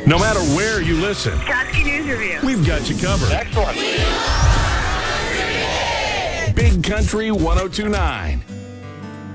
No matter where you listen, Kotsky News Review. we've got you covered. Excellent. Big Country 1029.